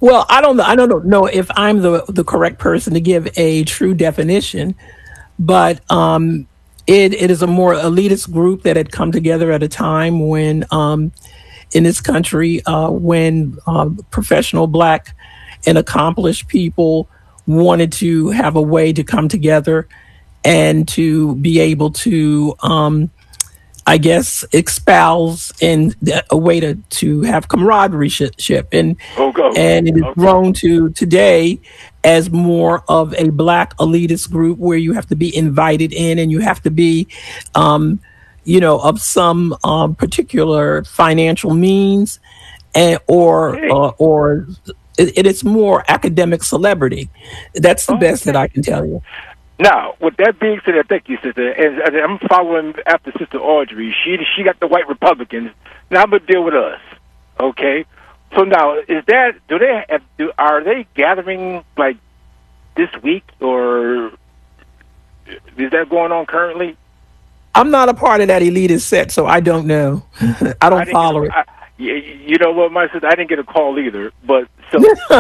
Well, I don't know if I'm the correct person to give a true definition, but it is a more elitist group that had come together at a time when in this country when professional black and accomplished people wanted to have a way to come together and to be able to I guess, espouse in a way to have camaraderie and it has grown to today as more of a black elitist group where you have to be invited in and you have to be, of some particular financial means, and or it is more academic celebrity. That's the best that I can tell you. Now, with that being said, thank you, sister. And I'm following after Sister Audrey. She got the white Republicans. Now I'm gonna deal with us. Okay. So now, are they gathering like this week, or is that going on currently? I'm not a part of that elitist set, so I don't know. I don't follow it. You know what, my sister, I didn't get a call either. But so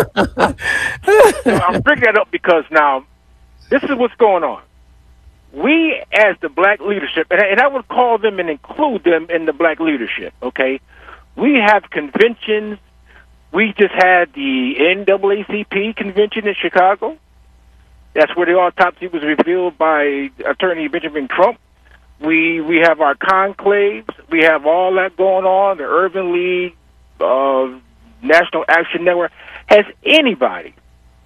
I'm bringing that up because now. This is what's going on. We, as the black leadership, and I would call them and include them in the black leadership, okay? We have conventions. We just had the NAACP convention in Chicago. That's where the autopsy was revealed by Attorney Benjamin Crump. We have our conclaves. We have all that going on, the Urban League, National Action Network. Has anybody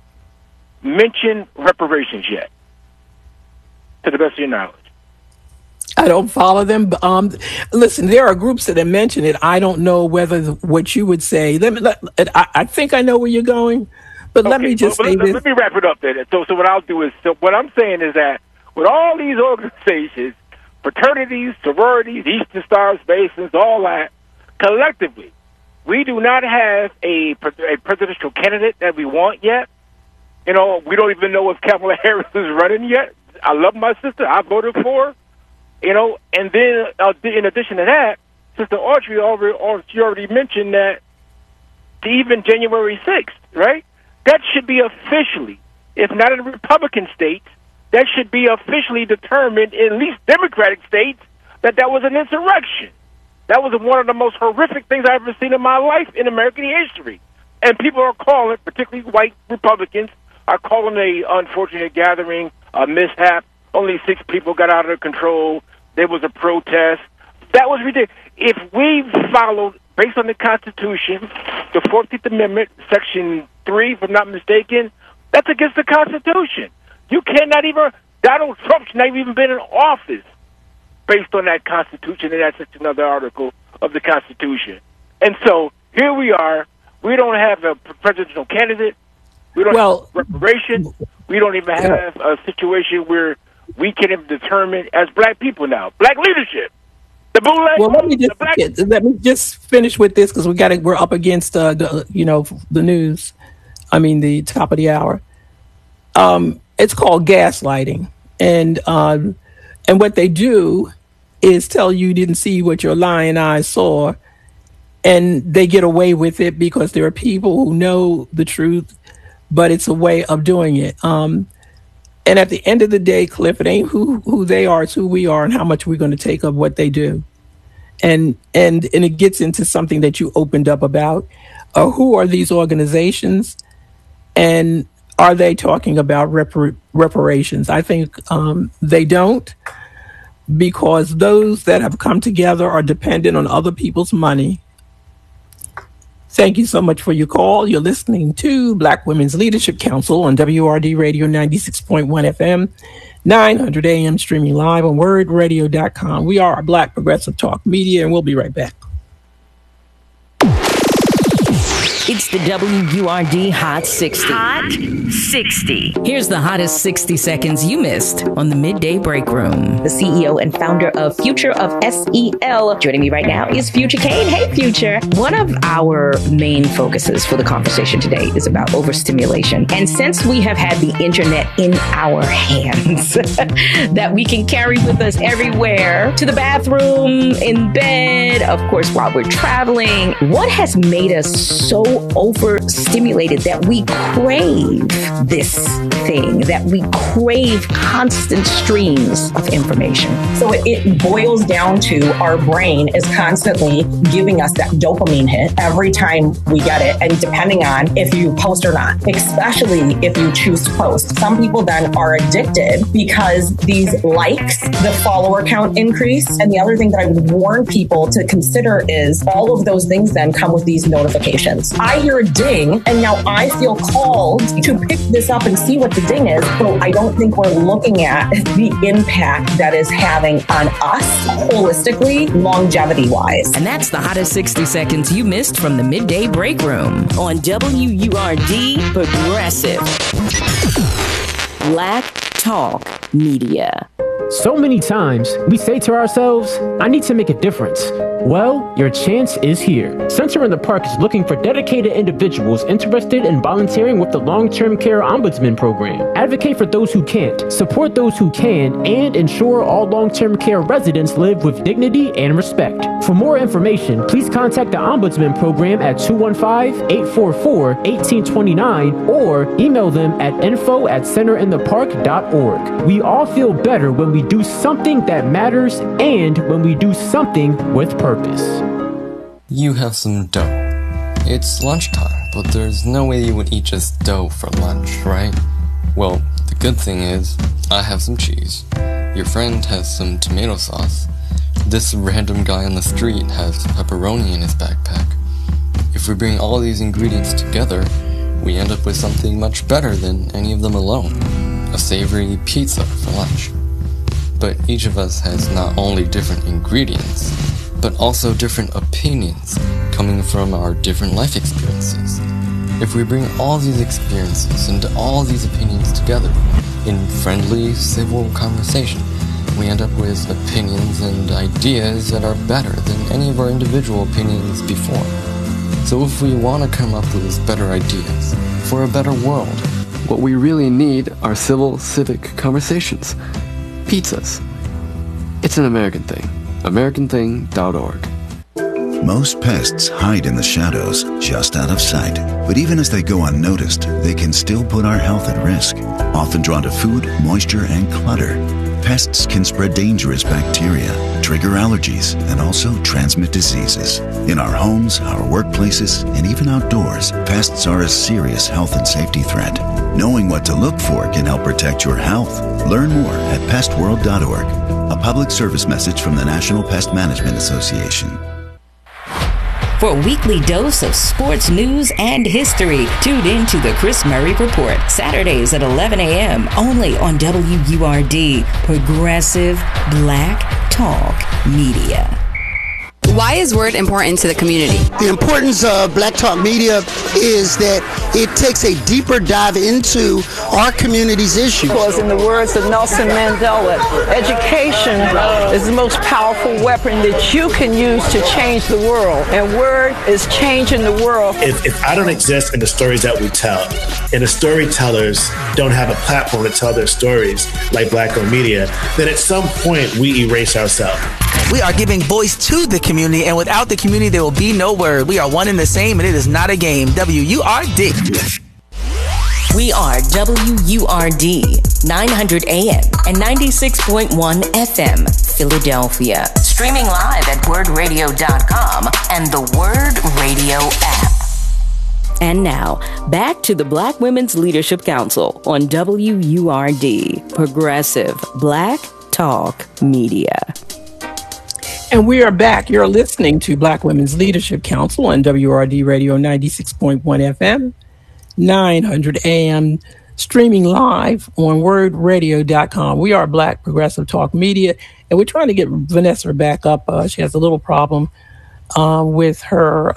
mention reparations yet, to the best of your knowledge? I don't follow them. Listen, there are groups that have mentioned it. I don't know whether what you would say. I think I know where you're going, but let me just say this. Let me wrap it up then. So what I'll do is, what I'm saying is that with all these organizations, fraternities, sororities, Eastern Stars, Masons, all that, collectively, we do not have a presidential candidate that we want yet. We don't even know if Kamala Harris is running yet. I love my sister. I voted for her. And then in addition to that, Sister Audrey already mentioned that even January 6th, right? That should be officially, if not in Republican states, that should be officially determined in at least Democratic states that was an insurrection. That was one of the most horrific things I've ever seen in my life in American history. And people are calling, particularly white Republicans, are calling a unfortunate gathering a mishap. Only 6 people got out of control. There was a protest. That was ridiculous. If we followed, based on the Constitution, the 14th Amendment, Section 3, if I'm not mistaken, that's against the Constitution. You cannot even, Donald Trump should not even been in office based on that Constitution, and that's just another article of the Constitution. And so here we are. We don't have a presidential candidate. We don't have reparation. We don't even have a situation where we can even determine as black people now, black leadership. The bootleg. Well, let me just finish with this because we're up against the news. I mean the top of the hour. It's called gaslighting, and what they do is tell you didn't see what your lying eyes saw, and they get away with it because there are people who know the truth. But it's a way of doing it. And at the end of the day, Cliff, it ain't who they are, it's who we are and how much we're going to take of what they do. And it gets into something that you opened up about. Who are these organizations? And are they talking about reparations? I think they don't, because those that have come together are dependent on other people's money. Thank you so much for your call. You're listening to Black Women's Leadership Council on WRD Radio 96.1 FM, 900 AM, streaming live on wordradio.com. We are a Black Progressive Talk Media, and we'll be right back. It's the WURD Hot 60. Hot 60. Here's the hottest 60 seconds you missed on the Midday Break Room. The CEO and founder of Future of SEL. Joining me right now is Future Kane. Hey, Future. One of our main focuses for the conversation today is about overstimulation. And since we have had the internet in our hands that we can carry with us everywhere, to the bathroom, in bed, of course, while we're traveling, what has made us so so overstimulated that we crave this thing, that we crave constant streams of information. So it boils down to our brain is constantly giving us that dopamine hit every time we get it, and depending on if you post or not, especially if you choose to post. Some people then are addicted because these likes, the follower count increase. And the other thing that I would warn people to consider is all of those things then come with these notifications. I hear a ding and now I feel called to pick this up and see what the ding is. So I don't think we're looking at the impact that is having on us holistically, longevity wise. And that's the hottest 60 seconds you missed from the Midday Break Room on WURD Progressive. Black Talk Media. So many times, we say to ourselves, I need to make a difference. Well, your chance is here. Center in the Park is looking for dedicated individuals interested in volunteering with the Long-Term Care Ombudsman Program. Advocate for those who can't, support those who can, and ensure all long-term care residents live with dignity and respect. For more information, please contact the Ombudsman Program at 215-844-1829 or email them at info@centerinthepark.org. We all feel better when we do something that matters and when we do something with purpose. You have some dough. It's lunchtime, but there's no way you would eat just dough for lunch, right? Well, the good thing is, I have some cheese. Your friend has some tomato sauce. This random guy on the street has pepperoni in his backpack. If we bring all these ingredients together, we end up with something much better than any of them alone. A savory pizza for lunch. But each of us has not only different ingredients, but also different opinions coming from our different life experiences. If we bring all these experiences and all these opinions together in friendly, civil conversation, we end up with opinions and ideas that are better than any of our individual opinions before. So if we want to come up with better ideas for a better world, what we really need are civil, civic conversations. Pizzas. It's an American thing. AmericanThing.org. Most pests hide in the shadows, just out of sight. But even as they go unnoticed, they can still put our health at risk. Often drawn to food, moisture, and clutter, pests can spread dangerous bacteria, trigger allergies, and also transmit diseases. In our homes, our workplaces, and even outdoors, pests are a serious health and safety threat. Knowing what to look for can help protect your health. Learn more at pestworld.org. A public service message from the National Pest Management Association. For a weekly dose of sports news and history, tune in to the Chris Murray Report, Saturdays at 11 a.m. only on WURD, Progressive Black Talk Media. Why is Word important to the community? The importance of Black Talk Media is that it takes a deeper dive into our community's issues. Because in the words of Nelson Mandela, education is the most powerful weapon that you can use to change the world. And Word is changing the world. If I don't exist in the stories that we tell, and the storytellers don't have a platform to tell their stories like Black-owned media, then at some point we erase ourselves. We are giving voice to the community, and without the community, there will be no Word. We are one and the same, and it is not a game. WURD. We are WURD, 900 AM and 96.1 FM, Philadelphia. Streaming live at wordradio.com and the Word Radio app. And now, back to the Black Women's Leadership Council on WURD, Progressive Black Talk Media. And we are back. You're listening to Black Women's Leadership Council on WRD Radio 96.1 FM, 900 AM, streaming live on wordradio.com. We are Black Progressive Talk Media, and we're trying to get Vanessa back up. She has a little problem with her,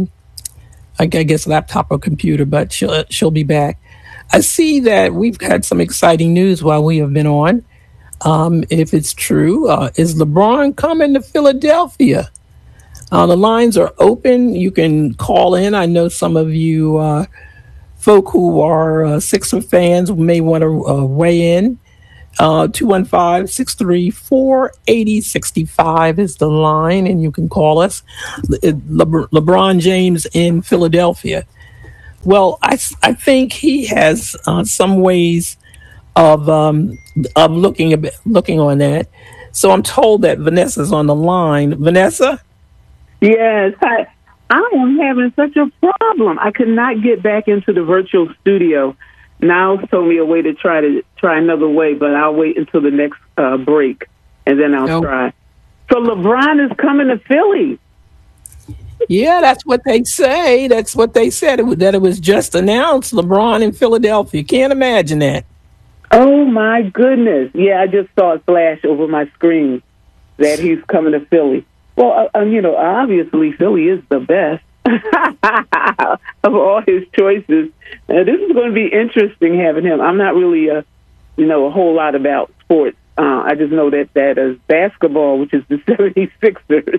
I guess, laptop or computer, but she'll be back. I see that we've had some exciting news while we have been on. If it's true, is LeBron coming to Philadelphia? The lines are open. You can call in. I know some of you folk who are Sixer fans may want to weigh in. 215-634-8065 is the line, and you can call us. LeBron James in Philadelphia. Well, I think he has some ways of looking on that. So I'm told that Vanessa's on the line. Vanessa? Yes, I am having such a problem. I could not get back into the virtual studio. Niles told me a way to try another way, but I'll wait until the next break, and then I'll try. So LeBron is coming to Philly. Yeah, that's what they say. That's what they said, that it was just announced, LeBron in Philadelphia. Can't imagine that. Oh, my goodness. Yeah, I just saw it flash over my screen that he's coming to Philly. Well, obviously Philly is the best of all his choices. This is going to be interesting having him. I'm not really a whole lot about sports. I just know that is basketball, which is the 76ers.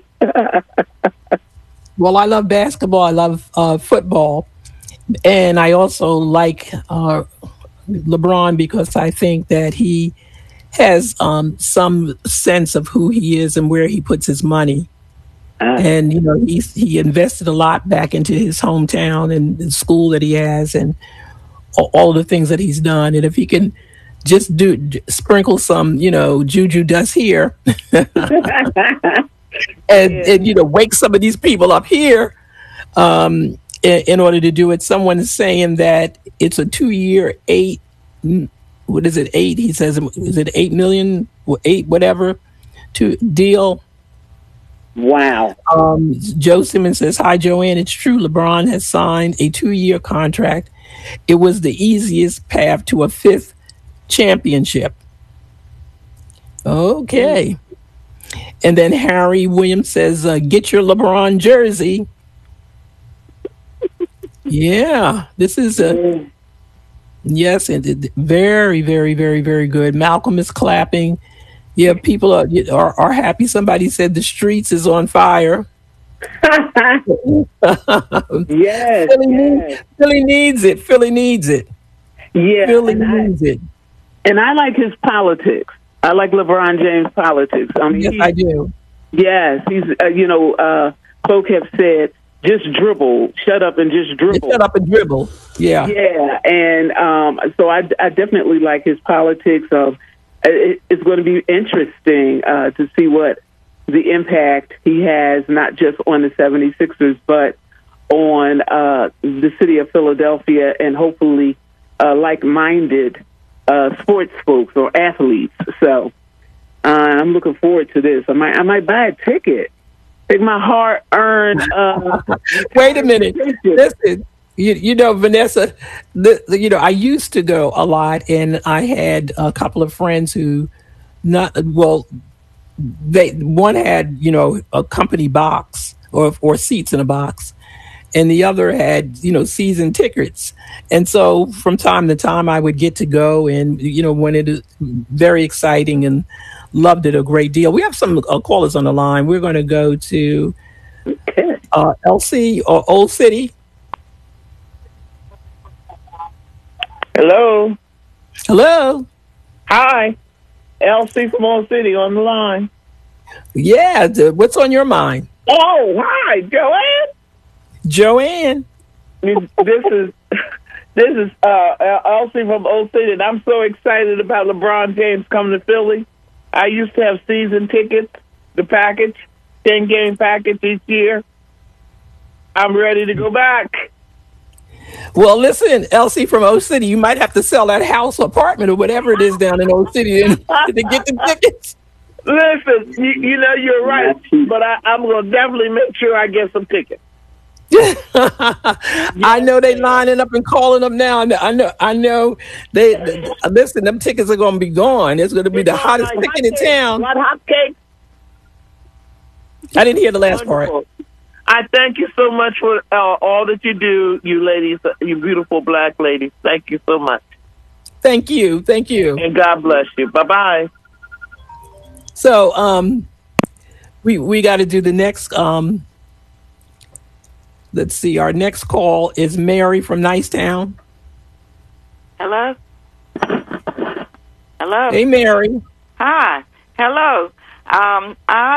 Well, I love basketball. I love football. And I also like LeBron because I think that he has some sense of who he is and where he puts his money. And, he invested a lot back into his hometown and the school that he has and all the things that he's done. And if he can just sprinkle some, juju dust here and wake some of these people up here in order to do it. Someone is saying that it's a 2-year, $8 he says, is it 8 million, 8 whatever, to deal. Wow. Joe Simmons says, hi, Joanne. It's true. LeBron has signed a 2-year contract. It was the easiest path to a 5th championship. Okay. And then Harry Williams says, get your LeBron jersey. Yeah, this is yes, and very, very, very, very good. Malcolm is clapping. Yeah, people are happy. Somebody said the streets is on fire. Yes, Philly needs it. Philly needs it. Yeah, Philly needs it. And I like his politics. I like LeBron James' politics. I mean, yes, I do. Yes, he's. Folk have said, just dribble, shut up and just dribble. Shut up and dribble. Yeah. Yeah, and so I definitely like his politics. It's going to be interesting to see what the impact he has, not just on the 76ers, but on the city of Philadelphia and hopefully like-minded sports folks or athletes. So I'm looking forward to this. I might buy a ticket. Take my hard-earned. Wait a minute. Listen, Vanessa. I used to go a lot, and I had a couple of friends who, one had a company box or seats in a box, and the other had season tickets. And so from time to time, I would get to go, and when it is very exciting and loved it a great deal. We have some callers on the line. We're going to go to LC or Old City. Hello. Hello. Hi. LC from Old City on the line. Yeah. What's on your mind? Oh, hi, Joanne. Joanne. This is LC from Old City, and I'm so excited about LeBron James coming to Philly. I used to have season tickets, the package, 10-game package each year. I'm ready to go back. Well, listen, Elsie from Old City, you might have to sell that house or apartment or whatever it is down in Old City to get the tickets. Listen, you're right, but I'm going to definitely make sure I get some tickets. I know they lining up and calling up now. I know they listen. Them tickets are going to be gone. It's going to be the hottest ticket in town. What hot cake? I didn't hear the last part. I thank you so much for all that you do, you ladies, you beautiful black ladies. Thank you so much. Thank you, and God bless you. Bye bye. So, we got to do the next. Let's see. Our next call is Mary from Nicetown. Hello? Hello. Hey, Mary. Hi. Hello. I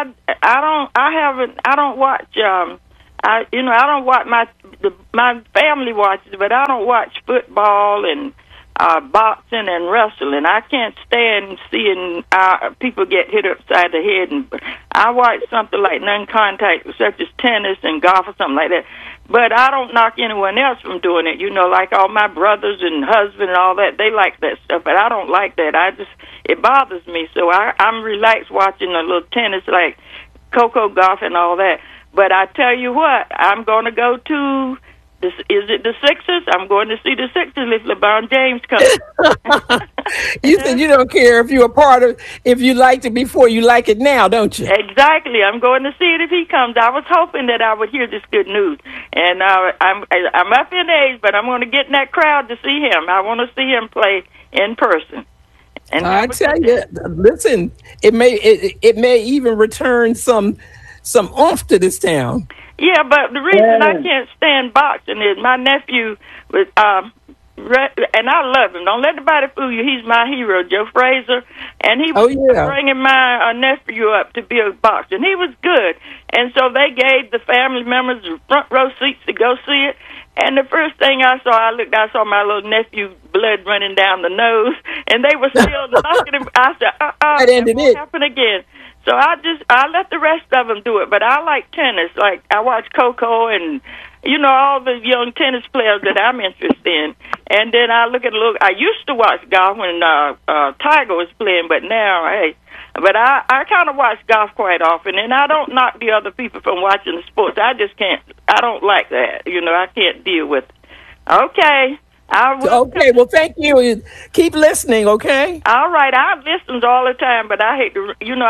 don't watch. I don't watch my family watches, but I don't watch football and boxing and wrestling. I can't stand seeing people get hit upside the head. And I watch something like non-contact, such as tennis and golf or something like that. But I don't knock anyone else from doing it. Like all my brothers and husband and all that, they like that stuff, but I don't like that. It bothers me. So I'm relaxed watching a little tennis like Coco Golf and all that. But I tell you what, I'm going to go to, is it the Sixers? I'm going to see the Sixers if LeBron James comes. You said you don't care if you're a part of, if you liked it before, you like it now, don't you? Exactly. I'm going to see it if he comes. I was hoping that I would hear this good news. And I'm up in age, but I'm going to get in that crowd to see him. I want to see him play in person. And I tell you, listen, it may even return some oomph to this town. Yeah, but the reason I can't stand boxing is my nephew was, and I love him. Don't let anybody fool you. He's my hero, Joe Frazier, and he was bringing my nephew up to be a boxer. And he was good, and so they gave the family members front row seats to go see it. And the first thing I saw my little nephew, blood running down the nose, and they were still knocking him. I said, that won't happen again. So I let the rest of them do it. But I like tennis. Like, I watch Coco and, all the young tennis players that I'm interested in. And then I used to watch golf when Tiger was playing, but now, but I kind of watch golf quite often, and I don't knock the other people from watching the sports. I just can't. I don't like that. I can't deal with it. Okay. Okay, well, thank you. Keep listening, okay? All right. I listen all the time, but I hate to,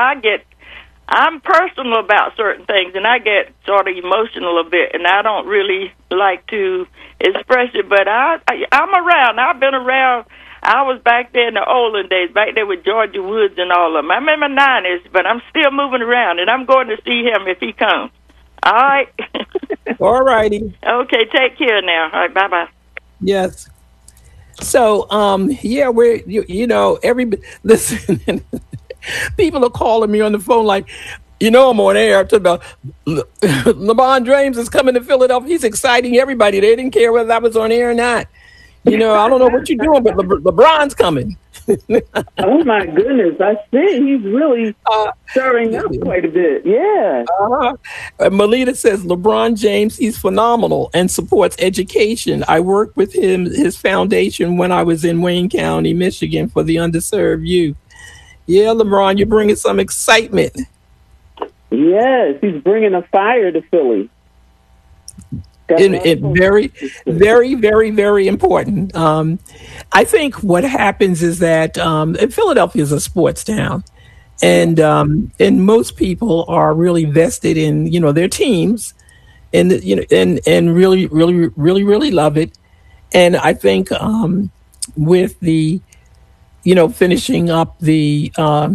I'm personal about certain things, and I get sort of emotional a bit, and I don't really like to express it, but I'm around. I've been around. I was back there in the olden days, back there with Georgia Woods and all of them. I'm in my 90s, but I'm still moving around, and I'm going to see him if he comes. All right? All righty. Okay, take care now. All right, bye-bye. Yes. So, everybody, listen, people are calling me on the phone like, I'm on air talking about LeBron James is coming to Philadelphia. He's exciting everybody. They didn't care whether I was on air or not. I don't know what you're doing, but LeBron's coming. Oh, my goodness. I see. He's really stirring up quite a bit. Yeah. Melita says, LeBron James, he's phenomenal and supports education. I worked with his foundation when I was in Wayne County, Michigan, for the underserved youth. Yeah, LeBron, you're bringing some excitement. Yes, he's bringing a fire to Philly. It very, very, very, very important. I think what happens is that Philadelphia is a sports town, and most people are really vested in their teams, and and really, really, really, really love it. And I think with the finishing up the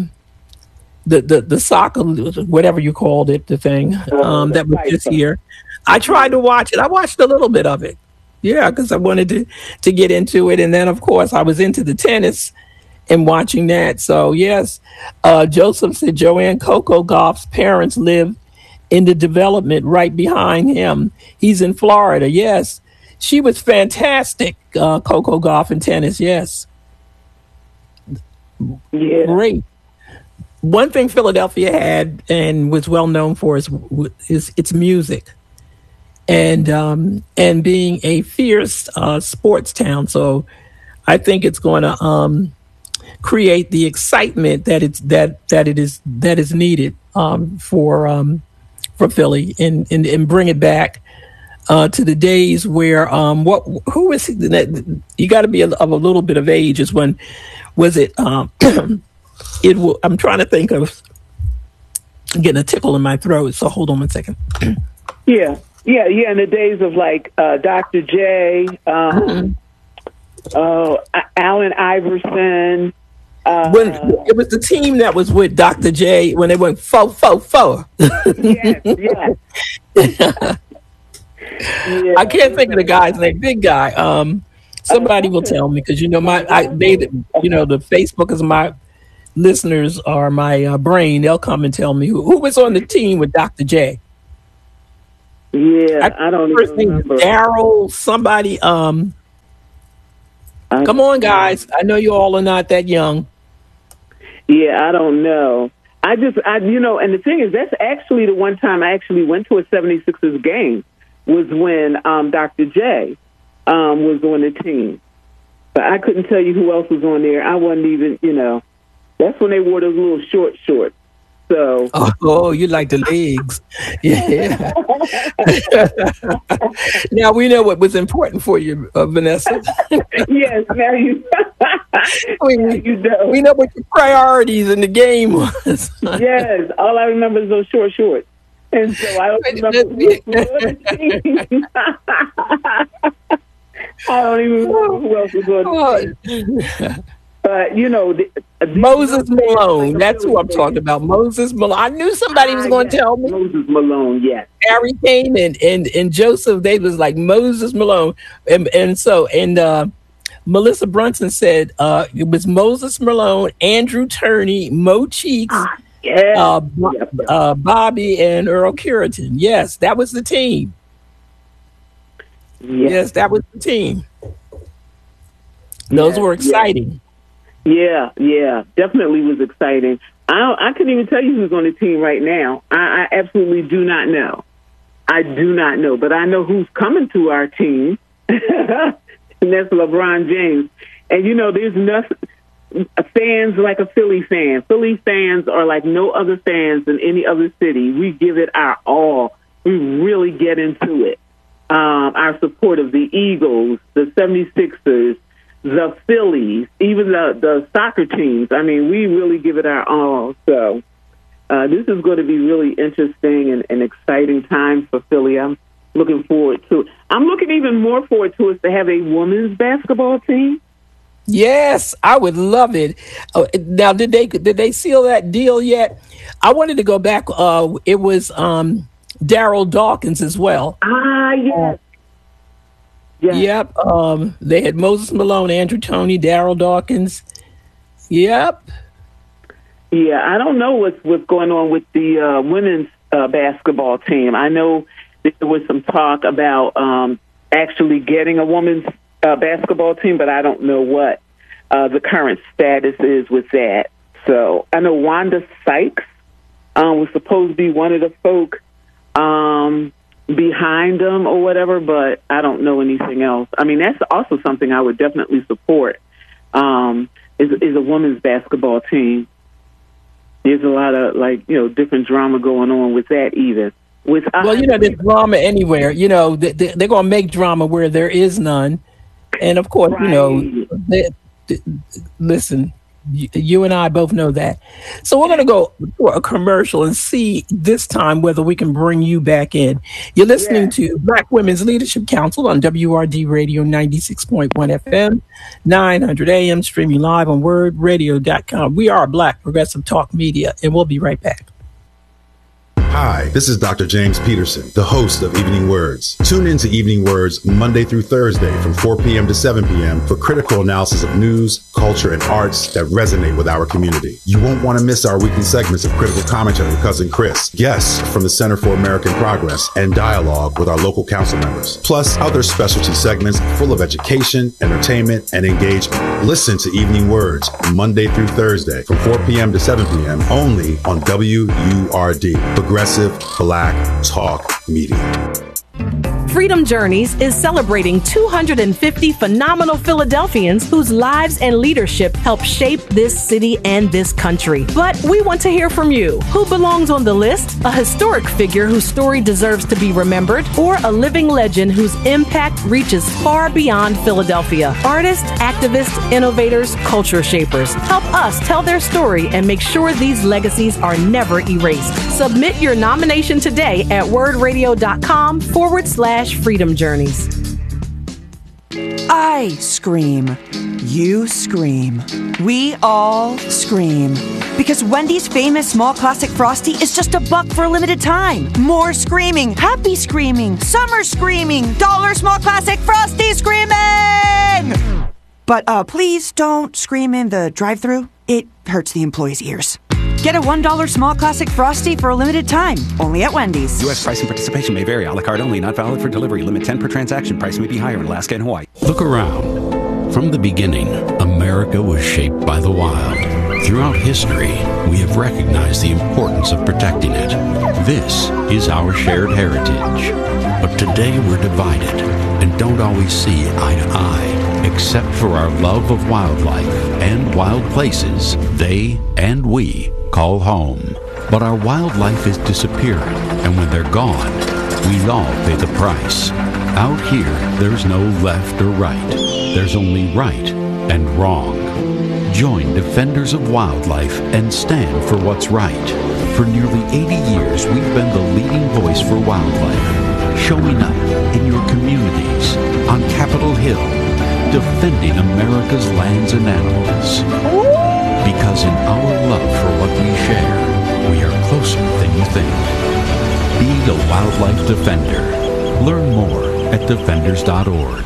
soccer, whatever you called it, the thing that was just here. I tried to watch it. I watched a little bit of it. Yeah, because I wanted to get into it. And then, of course, I was into the tennis and watching that. So, yes, Joseph said Joanne Coco Golf's parents live in the development right behind him. He's in Florida. Yes, she was fantastic, Coco Golf and tennis. Yes. Yeah. Great. One thing Philadelphia had and was well known for is its music. And being a fierce sports town, so I think it's going to create the excitement that is needed for Philly and bring it back to the days where who was you got to be of a little bit of age is when was it I'm trying to think of getting a tickle in my throat, so hold on one second. Yeah, in the days of like Dr. J, Allen Iverson. When it was the team that was with Dr. J when they went fo. Yes. I can't think of the guy's name. Big guy. Somebody will tell me because the Facebook is my listeners are my brain. They'll come and tell me who was on the team with Dr. J. Yeah, I don't even remember. Daryl, somebody. Come on, guys. I know you all are not that young. Yeah, I don't know. And the thing is, that's actually the one time I actually went to a 76ers game was when Dr. J was on the team. But I couldn't tell you who else was on there. I wasn't even, that's when they wore those little shorts. So. Oh, you like the legs. Yeah. Now we know what was important for you, Vanessa. Yes, now you we know what your priorities in the game was. Yes, all I remember is those shorts. And so I don't remember I don't even remember who else was on the team. But, Moses Malone, that's who I'm talking about. Moses Malone. I knew somebody was going to tell me. Moses Malone, yes. Harry Kane and Joseph, they was like Moses Malone. And Melissa Brunson said it was Moses Malone, Andrew Turney, Mo Cheeks, Bobby, and Earl Curitan. Yes, that was the team. Yes, that was the team. Those were exciting. Yeah, definitely was exciting. I couldn't even tell you who's on the team right now. I absolutely do not know. I do not know, but I know who's coming to our team, and that's LeBron James. And, there's nothing, fans like a Philly fan. Philly fans are like no other fans in any other city. We give it our all. We really get into it. Our support of the Eagles, the 76ers, the Phillies, even the soccer teams. I mean, we really give it our all. So this is going to be really interesting and exciting time for Philly. I'm looking forward to it. I'm looking even more forward to us to have a women's basketball team. Yes, I would love it. Now, did they seal that deal yet? I wanted to go back. It was Daryl Dawkins as well. Yes. Yep. They had Moses Malone, Andrew Toney, Daryl Dawkins. Yep. Yeah, I don't know what's going on with the women's basketball team. I know there was some talk about actually getting a women's basketball team, but I don't know what the current status is with that. So I know Wanda Sykes was supposed to be one of the folk behind them or whatever, but I don't know anything else. I mean, that's also something I would definitely support, is a women's basketball team. There's a lot of, different drama going on with that even. There's drama anywhere. They're going to make drama where there is none. And, of course, listen, you and I both know that. So we're going to go for a commercial and see this time whether we can bring you back in. You're listening to Black Women's Leadership Council on WRD Radio 96.1 FM, 900 AM, streaming live on wordradio.com. We are Black Progressive Talk Media, and we'll be right back. Hi, this is Dr. James Peterson, the host of Evening Words. Tune in to Evening Words Monday through Thursday from 4 p.m. to 7 p.m. for critical analysis of news, culture, and arts that resonate with our community. You won't want to miss our weekly segments of critical commentary with Cousin Chris, guests from the Center for American Progress, and dialogue with our local council members, plus other specialty segments full of education, entertainment, and engagement. Listen to Evening Words Monday through Thursday from 4 p.m. to 7 p.m. only on WURD, Progressive Black Talk Media. Freedom Journeys is celebrating 250 phenomenal Philadelphians whose lives and leadership help shape this city and this country. But we want to hear from you. Who belongs on the list? A historic figure whose story deserves to be remembered, or a living legend whose impact reaches far beyond Philadelphia? Artists, activists, innovators, culture shapers. Help us tell their story and make sure these legacies are never erased. Submit your nomination today at wordradio.com/Freedom Journeys. I scream. You scream. We all scream. Because Wendy's famous small classic Frosty is just $1 for a limited time. More screaming. Happy screaming. Summer screaming. Dollar small classic Frosty screaming! But please don't scream in the drive-thru. It hurts the employees' ears. Get a $1 small classic Frosty for a limited time, only at Wendy's. U.S. price and participation may vary. A la carte only, not valid for delivery. Limit 10 per transaction. Price may be higher in Alaska and Hawaii. Look around. From the beginning, America was shaped by the wild. Throughout history, we have recognized the importance of protecting it. This is our shared heritage. But today we're divided and don't always see eye to eye, except for our love of wildlife and wild places they and we call home. But our wildlife is disappearing, and when they're gone, we all pay the price. Out here, there's no left or right. There's only right and wrong. Join Defenders of Wildlife and stand for what's right. For nearly 80 years, we've been the leading voice for wildlife, showing up in your communities, on Capitol Hill, defending America's lands and animals. Because in our love for what we share, we are closer than you think. Be a wildlife defender. Learn more at defenders.org.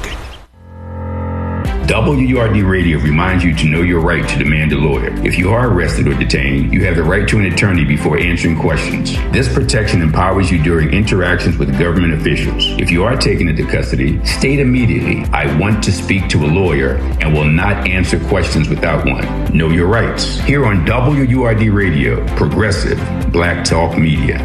WURD Radio reminds you to know your right to demand a lawyer. If you are arrested or detained, you have the right to an attorney before answering questions. This protection empowers you during interactions with government officials. If you are taken into custody, state immediately, "I want to speak to a lawyer," and will not answer questions without one. Know your rights. Here on WURD Radio, Progressive Black Talk Media.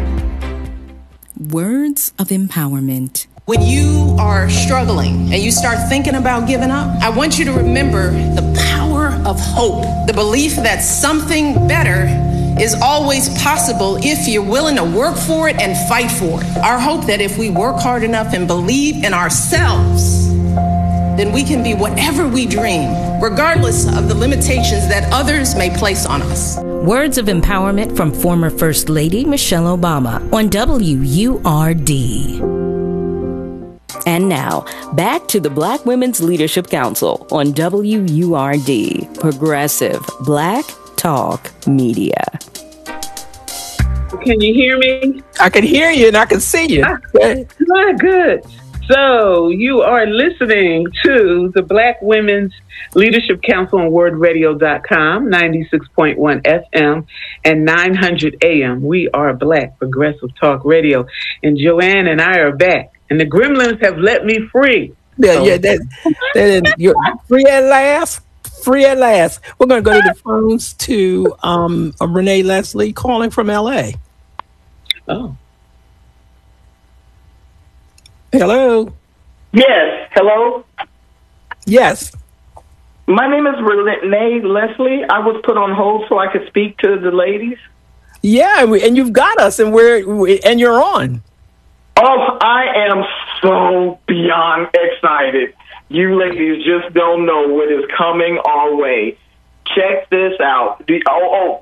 Words of empowerment. When you are struggling and you start thinking about giving up, I want you to remember the power of hope, the belief that something better is always possible if you're willing to work for it and fight for it. Our hope that if we work hard enough and believe in ourselves, then we can be whatever we dream, regardless of the limitations that others may place on us. Words of empowerment from former First Lady Michelle Obama on WURD. And now, back to the Black Women's Leadership Council on WURD, Progressive Black Talk Media. Can you hear me? I can hear you and I can see you. Good. So you are listening to the Black Women's Leadership Council on wordradio.com, 96.1 FM and 900 AM. We are Black Progressive Talk Radio. And Joanne and I are back. And the gremlins have let me free. Yeah, you're free at last. Free at last. We're going to go to the phones to Renee Leslie calling from LA. Oh. Hello. Yes. Hello. Yes. My name is Renee Leslie. I was put on hold so I could speak to the ladies. Yeah, and you've got us, and you're on. Oh, I am so beyond excited. You ladies just don't know what is coming our way. Check this out. Let me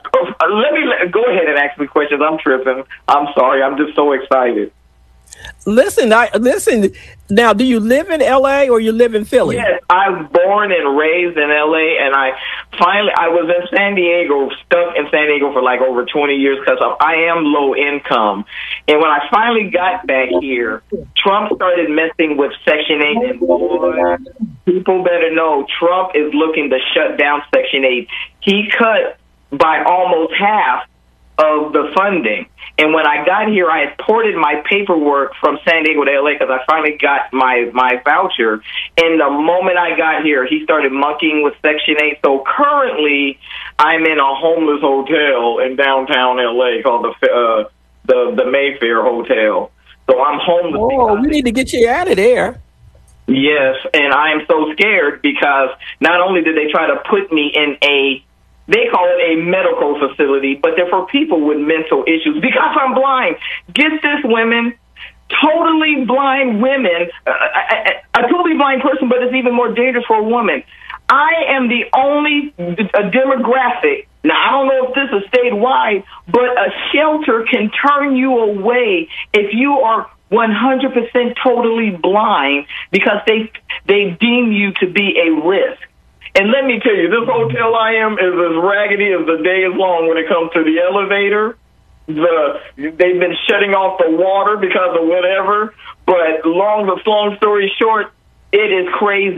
go ahead and ask me questions. I'm tripping. I'm sorry. I'm just so excited. Listen. Now, do you live in LA or you live in Philly? Yes, I was born and raised in LA, and I was in San Diego, stuck in San Diego for like over 20 years because I am low income. And when I finally got back here, Trump started messing with Section 8, and boy, people better know Trump is looking to shut down Section 8. He cut by almost half of the funding. And when I got here, I had ported my paperwork from San Diego to LA because I finally got my voucher. And the moment I got here, he started monkeying with Section 8. So currently, I'm in a homeless hotel in downtown LA called the Mayfair Hotel. So I'm homeless. Oh, we need to get you out of there. Yes, and I am so scared because not only did they try to put me in they call it a medical facility, but they're for people with mental issues because I'm blind. Get this, women. Totally blind women. A totally blind person, but it's even more dangerous for a woman. I am the only demographic. Now, I don't know if this is statewide, but a shelter can turn you away if you are 100% totally blind because they deem you to be a risk. And let me tell you, this hotel I am is as raggedy as the day is long when it comes to the elevator. They've been shutting off the water because of whatever. But long story short, it is crazy.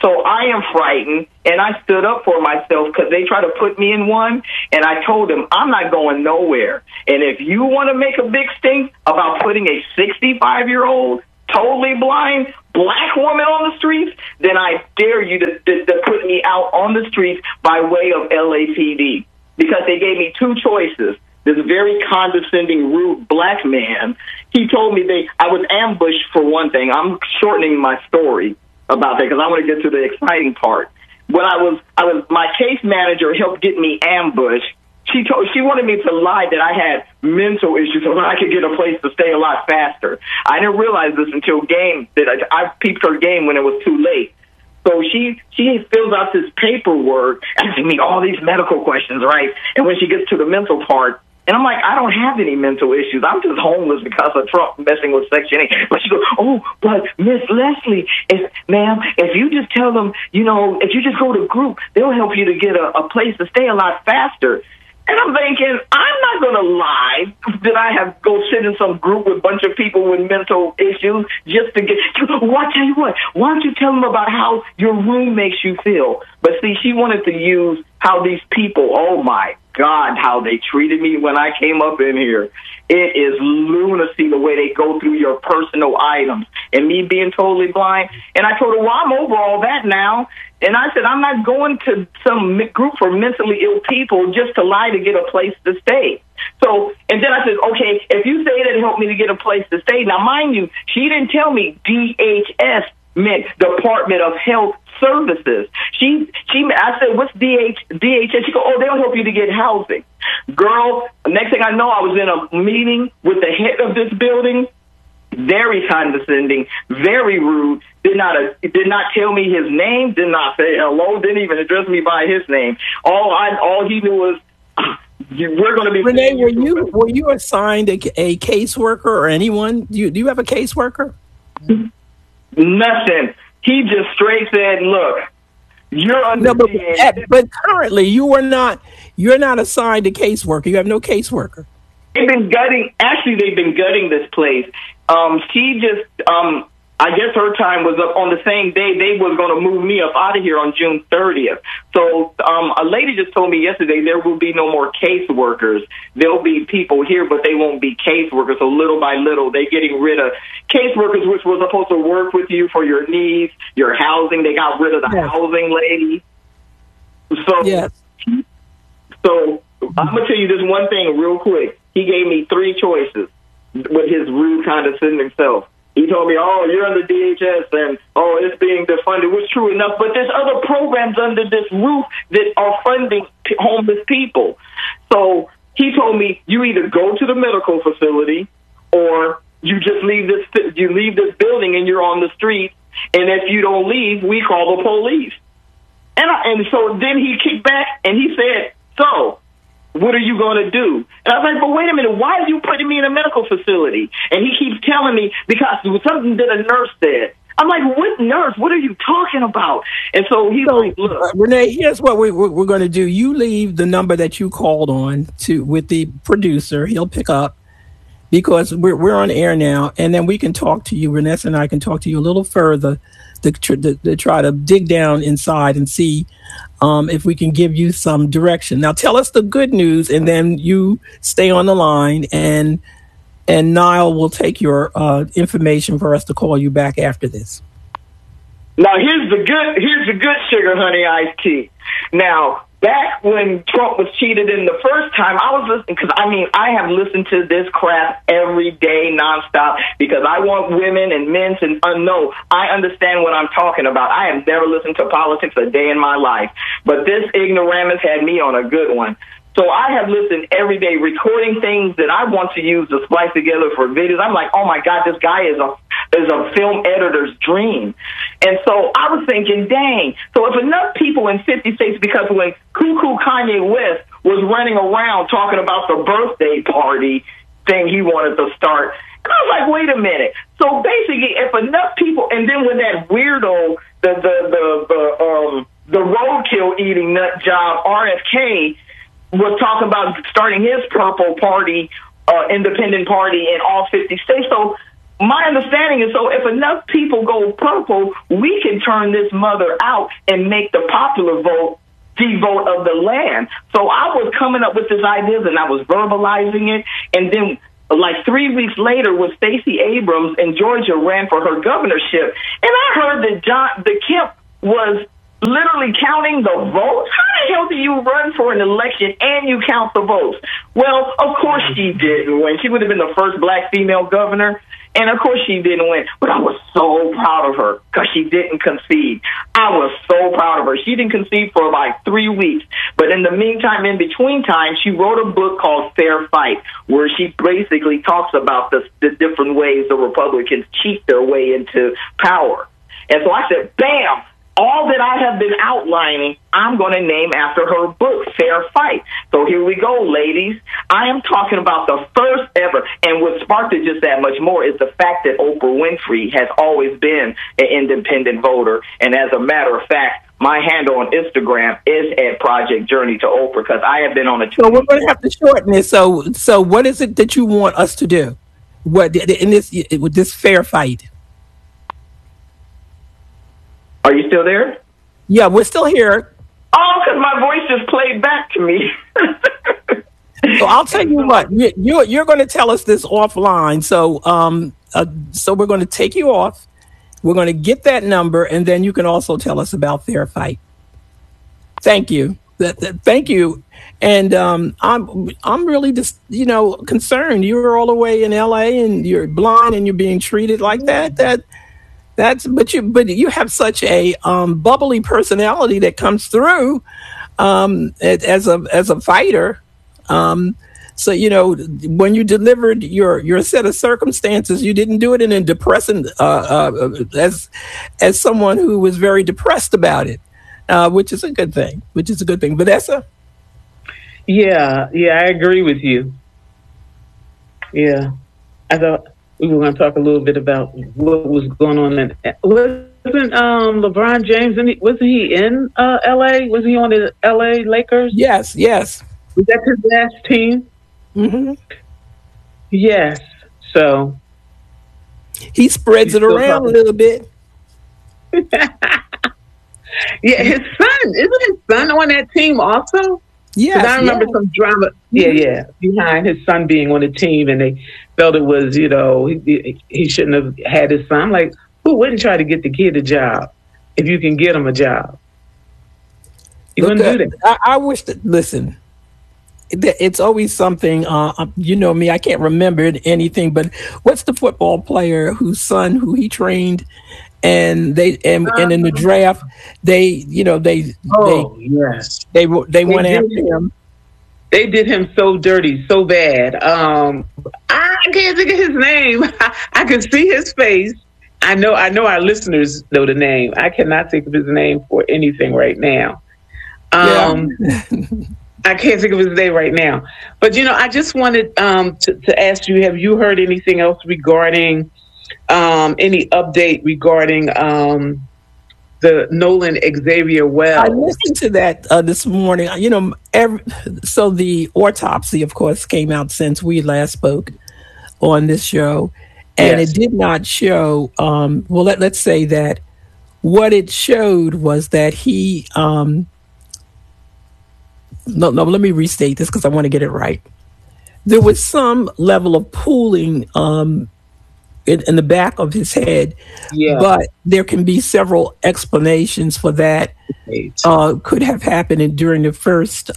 So I am frightened, and I stood up for myself because they try to put me in one, and I told them I'm not going nowhere. And if you want to make a big stink about putting a 65-year-old, totally blind black woman on the streets, then I dare you to put me out on the streets by way of LAPD. Because they gave me two choices. This very condescending, rude black man, he told me I was ambushed for one thing. I'm shortening my story about that because I want to get to the exciting part. When my case manager helped get me ambushed. She wanted me to lie that I had mental issues so that I could get a place to stay a lot faster. I didn't realize this until I peeped her game when it was too late. So she fills out this paperwork, asking me all these medical questions, right? And when she gets to the mental part, and I'm like, I don't have any mental issues. I'm just homeless because of Trump messing with Section 8. But she goes, oh, but Miss Leslie, ma'am, if you just tell them, if you just go to group, they'll help you to get a place to stay a lot faster. And I'm thinking, I'm not going to lie that I have go sit in some group with a bunch of people with mental issues just to get. Well, I tell you what, why don't you tell them about how your room makes you feel? But see, she wanted to use how these people, oh my God, how they treated me when I came up in here. It is lunacy the way they go through your personal items. And me being totally blind. And I told her, well, I'm over all that now. And I said, I'm not going to some group for mentally ill people just to lie to get a place to stay. So, and then I said, okay, if you say that help me to get a place to stay. Now, mind you, she didn't tell me DHS meant Department of Health Services. I said, what's DHS? She goes, oh, they'll help you to get housing. Girl, next thing I know, I was in a meeting with the head of this building. Very condescending, very rude. Did not tell me his name. Did not say hello. Didn't even address me by his name. All he knew was we're going to be. Renee, were you assigned a caseworker or anyone? Do you have a caseworker? Nothing. He just straight said, "Look, you're under." No, but currently you're not assigned a caseworker. You have no caseworker. They've been gutting this place. She just, I guess her time was up on the same day they was going to move me up out of here on June 30th. So a lady just told me yesterday there will be no more caseworkers. There'll be people here, but they won't be caseworkers. So little by little, they're getting rid of caseworkers, which were supposed to work with you for your needs, your housing. They got rid of the housing lady. So I'm going to tell you this one thing real quick. He gave me three choices with his rude, condescending self. He told me, oh, you're under DHS and, oh, it's being defunded, which is true enough, but there's other programs under this roof that are funding homeless people. So he told me, you either go to the medical facility or you just leave this building and you're on the street, and if you don't leave, we call the police. And so then he kicked back and he said, so what are you going to do? And I was like, but wait a minute, why are you putting me in a medical facility? And he keeps telling me because it was something that a nurse said. I'm like, what nurse? What are you talking about? And so he's like, look. Renee, here's what we're going to do. You leave the number that you called on with the producer. He'll pick up because we're on air now. And then we can talk to you. Vanessa and I can talk to you a little further to try to dig down inside and see if we can give you some direction. Now, tell us the good news, and then you stay on the line, and Niall will take your information for us to call you back after this. Now, here's the good sugar honey iced tea. Now, back when Trump was cheated in the first time, I was listening because, I have listened to this crap every day nonstop because I want women and men to know I understand what I'm talking about. I have never listened to politics a day in my life, but this ignoramus had me on a good one. So I have listened every day, recording things that I want to use to splice together for videos. I'm like, oh my God, this guy is a film editor's dream. And so I was thinking, dang. So if enough people in 50 states, because when cuckoo Kanye West was running around talking about the birthday party thing he wanted to start, and I was like, wait a minute. So basically, if enough people, and then when that weirdo, the roadkill eating nut job, RFK, was talking about starting his purple party, independent party in all 50 states. So my understanding is, so if enough people go purple, we can turn this mother out and make the popular vote the vote of the land. So I was coming up with this idea and I was verbalizing it. And then like 3 weeks later when Stacey Abrams in Georgia ran for her governorship, and I heard that Kemp was literally counting the votes. How the hell do you run for an election and you count the votes? Well, of course she didn't win. She would have been the first black female governor. And of course she didn't win, but I was so proud of her because she didn't concede. I was so proud of her. She didn't concede for like 3 weeks. But in the meantime, in between time, she wrote a book called Fair Fight, where she basically talks about the different ways the Republicans cheat their way into power. And so I said, bam, all that I have been outlining, I'm going to name after her book, Fair Fight. So here we go, ladies. I am talking about the first ever, and what sparked it just that much more is the fact that Oprah Winfrey has always been an independent voter. And as a matter of fact, my handle on Instagram is at Project Journey to Oprah, because I have been on a... So we're going to have to shorten it. So what is it that you want us to do? What in with this Fair Fight? Are you still there? Yeah, we're still here. Oh, because my voice just played back to me. So I'll tell you what, you're going to tell us this offline. So we're going to take you off. We're going to get that number, and then you can also tell us about Fair Fight. Thank you. Thank you. And I'm really just concerned. You're all the way in LA, and you're blind, and you're being treated like that. But you have such a bubbly personality that comes through as a fighter. So when you delivered your set of circumstances, you didn't do it in a depressing as someone who was very depressed about it, which is a good thing. Vanessa? Yeah, I agree with you. Yeah, I thought we were going to talk a little bit about what was going on in. Wasn't LeBron James? Wasn't he in L.A.? Was he on the L.A. Lakers? Yes. Was that his last team? Mm-hmm. Yes. So he spreads it around a little bit. Yeah, his son, isn't his son on that team also? Yes. I remember some drama. Yeah, behind his son being on the team, and they felt it was, he shouldn't have had his son. I'm like, who wouldn't try to get the kid a job if you can get him a job? You wouldn't do that. I wish that. Listen, it's always something. You know me, I can't remember anything. But what's the football player whose son who he trained? And in the draft, they went after him. They did him so dirty, so bad. I can't think of his name. I can see his face. I know our listeners know the name. I cannot think of his name for anything right now. I can't think of his name right now. But I just wanted to ask you: have you heard anything else regarding? Any update regarding the Nolan Xavier Wells? I listened to that this morning. So the autopsy, of course, came out since we last spoke on this show, and It did not show. Let's say that what it showed was that he. No. Let me restate this because I want to get it right. There was some level of pooling. In the back of his head, but there can be several explanations for that. Could have happened during the first,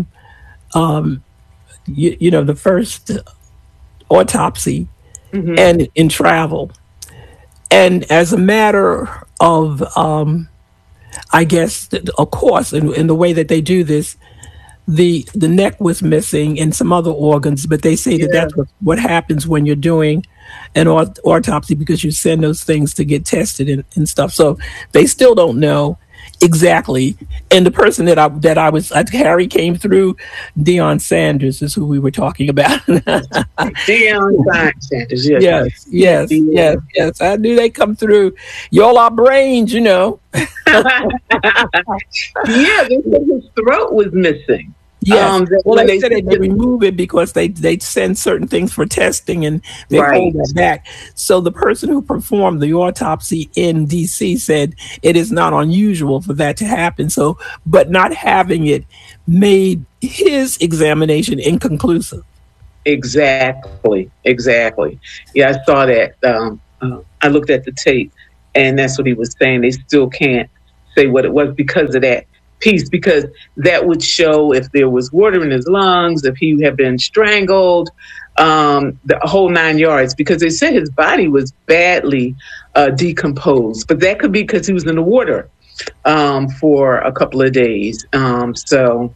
the first autopsy, and in travel. And as a matter of, I guess, of course, in the way that they do this, the neck was missing and some other organs, but they say that that's what happens when you're doing an autopsy, because you send those things to get tested and stuff. So they still don't know exactly. And the person that I was, Harry came through. Deion Sanders is who we were talking about. Deion Sanders, yes. I knew they come through. Y'all are brains, Yeah, they said his throat was missing. Yes. They said they remove it because they send certain things for testing and they hold that back. So the person who performed the autopsy in D.C. said it is not unusual for that to happen. So, but not having it made his examination inconclusive. Exactly. Yeah, I saw that. I looked at the tape, and that's what he was saying. They still can't say what it was because of that piece, because that would show if there was water in his lungs, if he had been strangled, the whole 9 yards, because they said his body was badly decomposed. But that could be because he was in the water for a couple of days. So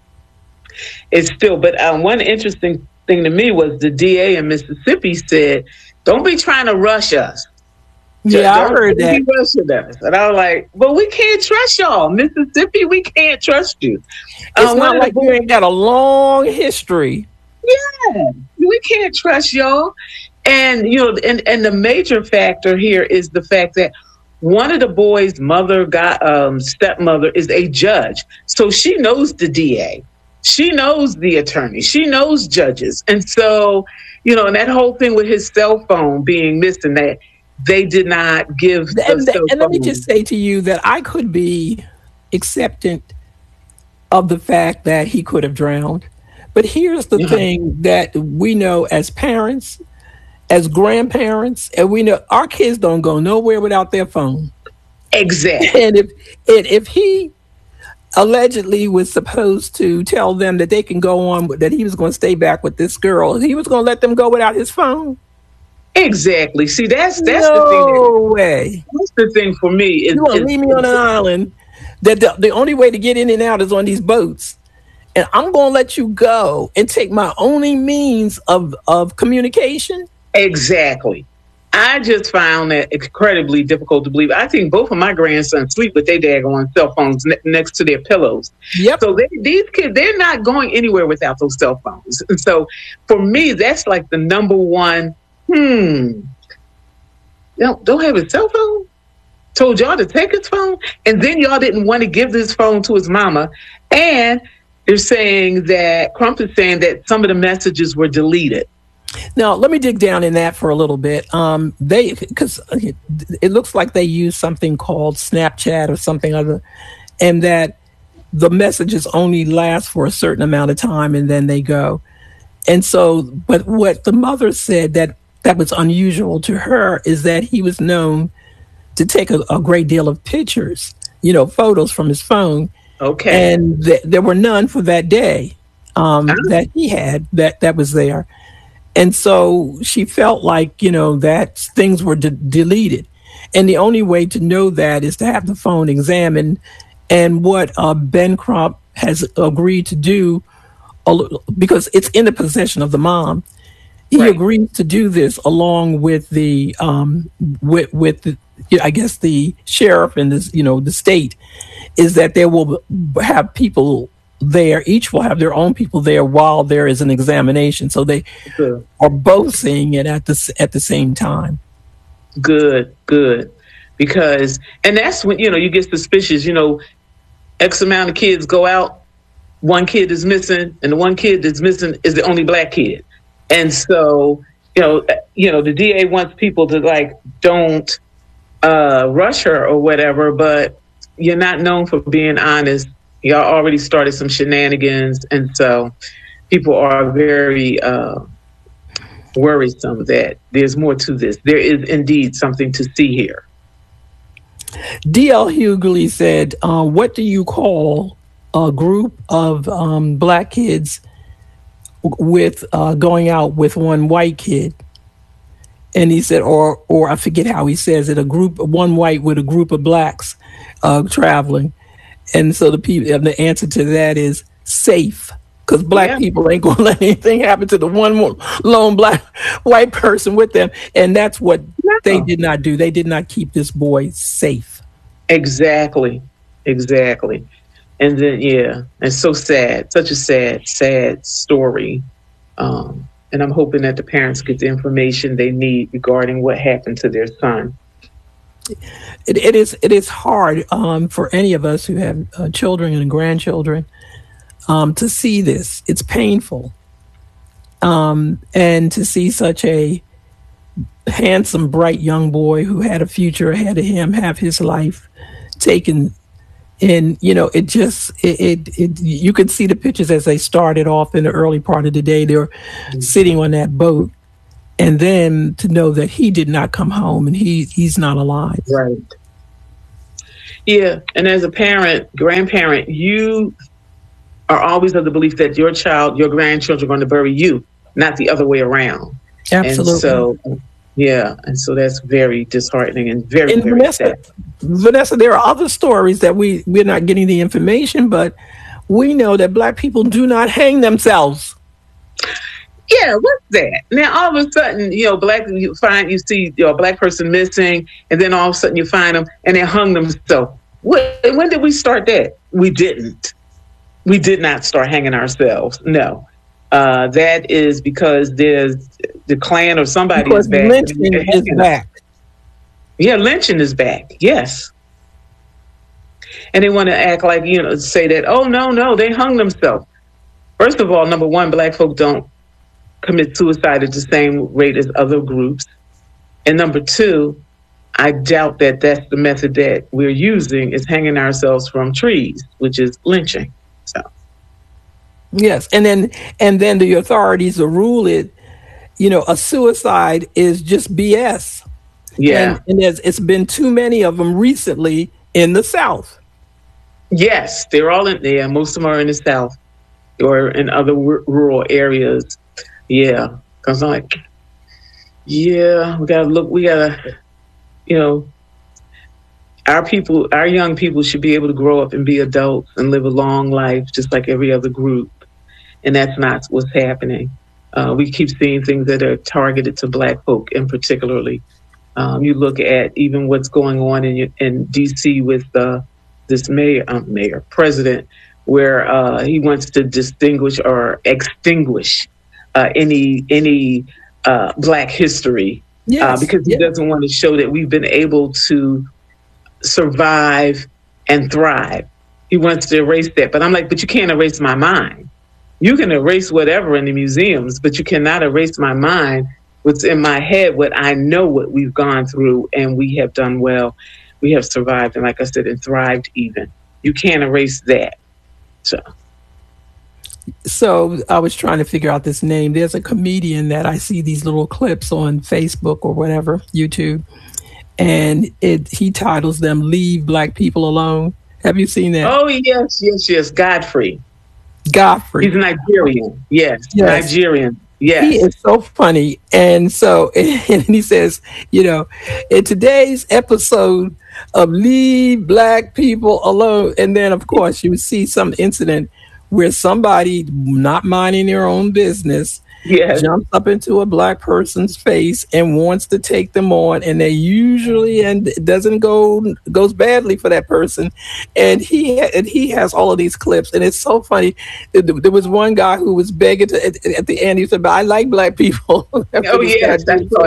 it's still, but one interesting thing to me was the DA in Mississippi said, don't be trying to rush us. Yeah, I heard that. And I was like, but we can't trust y'all. Mississippi, we can't trust you. It's not like you ain't got a long history. Yeah, we can't trust y'all. And, you know, and the major factor here is the fact that one of the boys' stepmother is a judge. So she knows the DA. She knows the attorney. She knows judges. And so, you know, and that whole thing with his cell phone being missing, that they did not give and let me just say to you that I could be acceptant of the fact that he could have drowned. But here's the thing that we know as parents, as grandparents, and we know our kids don't go nowhere without their phone. Exactly. And if he allegedly was supposed to tell them that they can go on, that he was going to stay back with this girl, he was going to let them go without his phone. Exactly. See, that's no the thing. No way. That's the thing for me. You want to leave me on an island that the only way to get in and out is on these boats. And I'm going to let you go and take my only means of communication? Exactly. I just found that incredibly difficult to believe. I think both of my grandsons sleep with their daggone cell phones next to their pillows. Yep. So these kids, they're not going anywhere without those cell phones. And so for me, that's like the number one, don't have his cell phone? Told y'all to take his phone? And then y'all didn't want to give this phone to his mama. And they're saying that, Crump is saying that some of the messages were deleted. Now, let me dig down in that for a little bit. Because it looks like they use something called Snapchat or something other, and that the messages only last for a certain amount of time and then they go. And so, but what the mother said that was unusual to her is that he was known to take a great deal of pictures, photos from his phone. Okay. And there were none for that day that he had that was there. And so she felt like, that things were deleted. And the only way to know that is to have the phone examined. And what Ben Crump has agreed to do, because it's in the possession of the mom, he agreed to do this along with the, I guess the sheriff and this, the state, is that they will have people there. Each will have their own people there while there is an examination. So they are both seeing it at the same time. Good. Because, and that's when, you get suspicious, X amount of kids go out, one kid is missing, and the one kid that's missing is the only black kid. And so, the DA wants people to don't rush her or whatever, but you're not known for being honest. Y'all already started some shenanigans, and so people are very worrisome that there's more to this. There is indeed something to see here. D.L. Hughley said, what do you call a group of black kids with going out with one white kid? And he said, or I forget how he says it, one white with a group of blacks traveling. And so the answer to that is safe, because black people ain't going to let anything happen to the one lone white person with them. And that's what they did not do. They did not keep this boy safe. Exactly. And then, it's so sad, such a sad story. And I'm hoping that the parents get the information they need regarding what happened to their son. It is hard for any of us who have children and grandchildren to see this. It's painful. And to see such a handsome, bright young boy who had a future ahead of him have his life taken. And, you know, it you could see the pictures as they started off in the early part of the day. They were sitting on that boat. And then to know that he did not come home and he's not alive. Right. Yeah. And as a parent, grandparent, you are always of the belief that your grandchildren are going to bury you, not the other way around. Absolutely. And so, yeah. And so that's very disheartening and very sad. Vanessa, there are other stories that we're not getting the information, but we know that Black people do not hang themselves. Yeah, what's that? Now all of a sudden, you know, you see a Black person missing, and then all of a sudden you find them and they hung themselves. When did we start that? We didn't. We did not start hanging ourselves. No, that is because there's the Klan or somebody is back. Lynching is back. Yeah, lynching is back. Yes. And they want to act like, you know, say that, oh, no, they hung themselves. First of all, number one, Black folk don't commit suicide at the same rate as other groups. And number two, I doubt that that's the method that we're using, is hanging ourselves from trees, which is lynching. So, yes, and then the authorities will rule it, you know, a suicide is just BS. Yeah. And it's been too many of them recently in the South. Yes, they're all in there. Most of them are in the South or in other rural areas. Yeah, because I'm like, yeah, we gotta, you know, our young people should be able to grow up and be adults and live a long life just like every other group. And that's not what's happening. We keep seeing things that are targeted to Black folk in particularly. You look at even what's going on in D.C. with this president, where he wants to distinguish or extinguish any Black history, because he doesn't want to show that we've been able to survive and thrive. He wants to erase that. But I'm like, but you can't erase my mind. You can erase whatever in the museums, but you cannot erase my mind, what's in my head, what I know, what we've gone through, and we have done well. We have survived, and like I said, and thrived even. You can't erase that. So I was trying to figure out this name. There's a comedian that I see these little clips on Facebook or whatever, YouTube, and he titles them "Leave Black People Alone." Have you seen that? Oh, yes. Godfrey. He's Nigerian. Yes. Nigerian. Yes. He is so funny. And so, and he says, you know, in today's episode of Leave Black People Alone. And then, of course, you see some incident where somebody not minding their own business jumps up into a Black person's face and wants to take them on, and they usually, and it doesn't goes badly for that person. And he has all of these clips, and it's so funny. There was one guy who was begging at the end. He said, "But I like Black people." Oh yes, I saw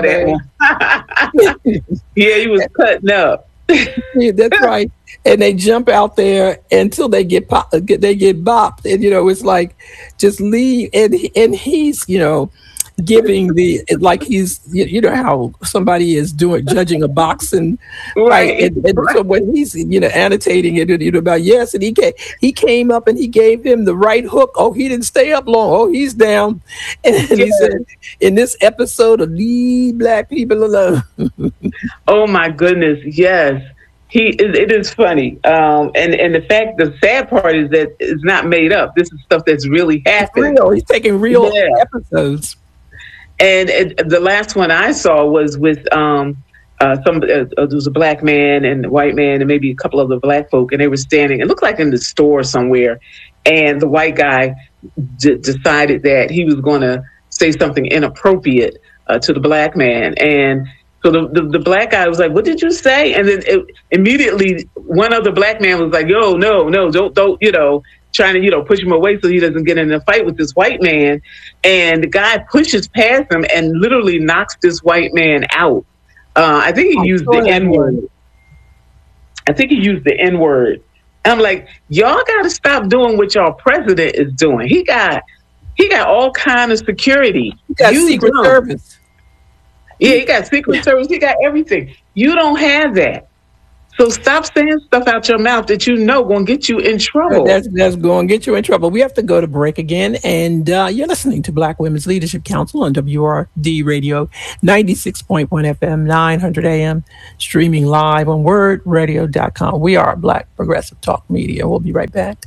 that. Yeah, he was cutting up. Yeah, that's right. And they jump out there until they get bopped, and you know, it's like, just leave. And he's, you know, giving like he's, you know how somebody is judging a boxing fight, and so when he's, you know, annotating it, you know, about and he came up and he gave him the right hook. Oh, he didn't stay up long. Oh, he's down. And he said, in this episode of Leave Black People Alone. Oh my goodness, yes. It is funny, and the sad part is that it's not made up. This is stuff that's really happened. He's taking real episodes. And the last one I saw was with there was a Black man and a white man and maybe a couple other Black folk, and they were standing. It looked like in the store somewhere, and the white guy decided that he was going to say something inappropriate to the Black man, and so the Black guy was like, "What did you say?" And then immediately one other Black man was like, "Yo, no, don't, you know," trying to, you know, push him away so he doesn't get in a fight with this white man. And the guy pushes past him and literally knocks this white man out. I think he used the N-word. And I'm like, y'all got to stop doing what y'all president is doing. He got all kind of security. He got Secret Service. Yeah, he got Secret Service. He got everything. You don't have that. So stop saying stuff out your mouth that you know going to get you in trouble. That's going to get you in trouble. We have to go to break again. And you're listening to Black Women's Leadership Council on WRD Radio, 96.1 FM, 900 AM, streaming live on wordradio.com. We are Black Progressive Talk Media. We'll be right back.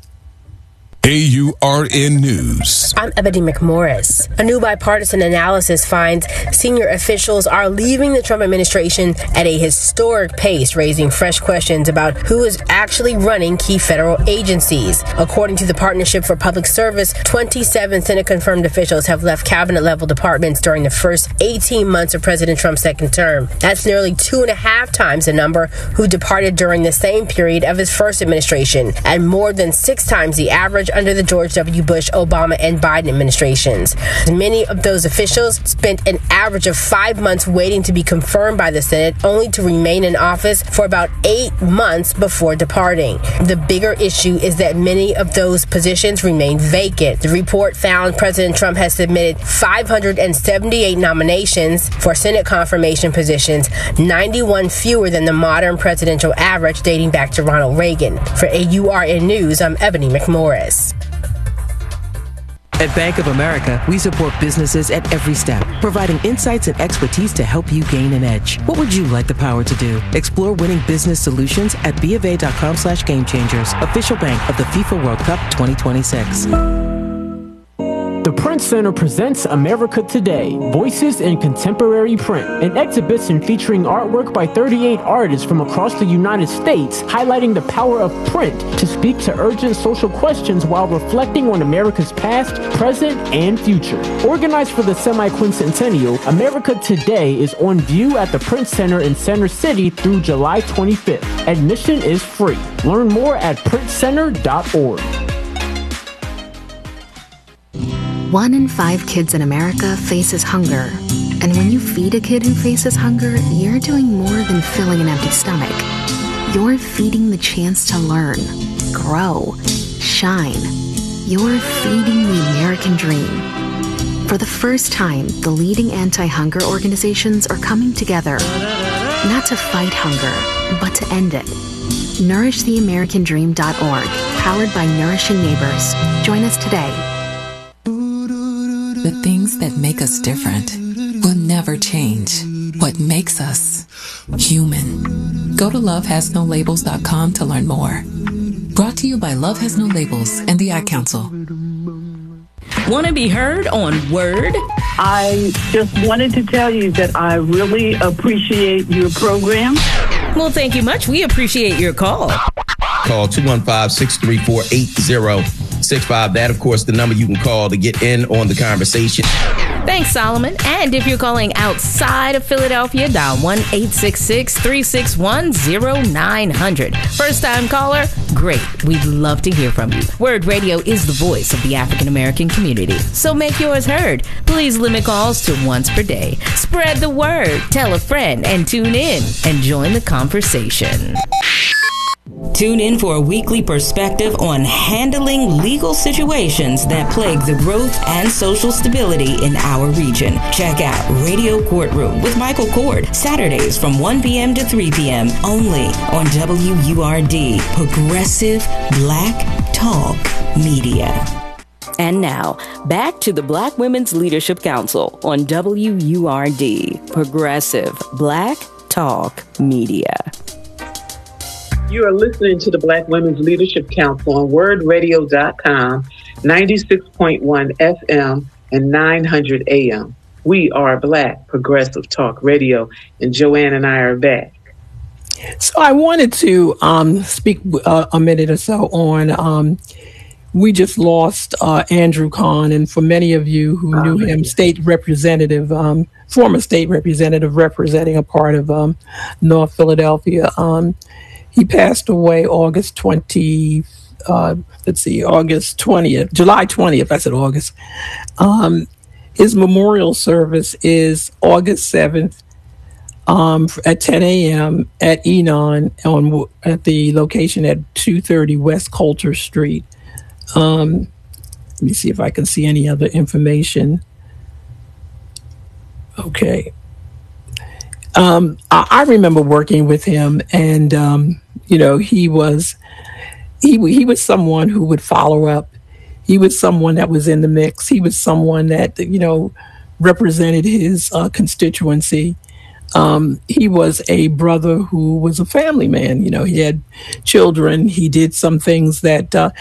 AURN News. I'm Ebony McMorris. A new bipartisan analysis finds senior officials are leaving the Trump administration at a historic pace, raising fresh questions about who is actually running key federal agencies. According to the Partnership for Public Service, 27 Senate-confirmed officials have left cabinet-level departments during the first 18 months of President Trump's second term. That's nearly 2.5 times the number who departed during the same period of his first administration, and more than 6 times the average under the George W. Bush, Obama, and Biden administrations. Many of those officials spent an average of 5 months waiting to be confirmed by the Senate, only to remain in office for about 8 months before departing. The bigger issue is that many of those positions remain vacant. The report found President Trump has submitted 578 nominations for Senate confirmation positions, 91 fewer than the modern presidential average dating back to Ronald Reagan. For AURN News, I'm Ebony McMorris. At Bank of America, we support businesses at every step, providing insights and expertise to help you gain an edge. What would you like the power to do? Explore winning business solutions at BofA.com/gamechangers, official bank of the FIFA World Cup 2026. The Print Center presents America Today, Voices in Contemporary Print, an exhibition featuring artwork by 38 artists from across the United States, highlighting the power of print to speak to urgent social questions while reflecting on America's past, present, and future. Organized for the semi-quincentennial, America Today is on view at the Print Center in Center City through July 25th. Admission is free. Learn more at printcenter.org. 1 in 5 kids in America faces hunger. And when you feed a kid who faces hunger, you're doing more than filling an empty stomach. You're feeding the chance to learn, grow, shine. You're feeding the American dream. For the first time, the leading anti-hunger organizations are coming together, not to fight hunger, but to end it. NourishTheAmericanDream.org, powered by Nourishing Neighbors. Join us today. The things that make us different will never change. What makes us human. Go to lovehasnolabels.com to learn more. Brought to you by Love Has No Labels and the Ad Council. Want to be heard on Word? I just wanted to tell you that I really appreciate your program. Well, thank you much. We appreciate your call. Call 215-634-8065. That, of course, the number you can call to get in on the conversation. Thanks, Solomon. And if you're calling outside of Philadelphia, dial 1-866-361-0900. First-time caller? Great. We'd love to hear from you. Word Radio is the voice of the African-American community, so make yours heard. Please limit calls to once per day. Spread the word, tell a friend, and tune in and join the conversation. Tune in for a weekly perspective on handling legal situations that plague the growth and social stability in our region. Check out Radio Courtroom with Michael Cord, Saturdays from 1 p.m. to 3 p.m. only on WURD, Progressive Black Talk Media. And now, back to the Black Women's Leadership Council on WURD, Progressive Black Talk Media. You are listening to the Black Women's Leadership Council on wordradio.com, 96.1 FM and 900 AM. We are Black Progressive Talk Radio, and Joanne and I are back. So I wanted to speak a minute or so on, we just lost Andrew Kahn, and for many of you who knew him, state representative, former state representative representing a part of North Philadelphia. He passed away August 20th, July 20th, I said August. His memorial service is August 7th at 10 a.m. at Enon at the location at 230 West Coulter Street. Let me see if I can see any other information. Okay. I remember working with him, and he was someone who would follow up. He was someone that was in the mix. He was someone that represented his constituency. He was a brother who was a family man. He had children. He did some things that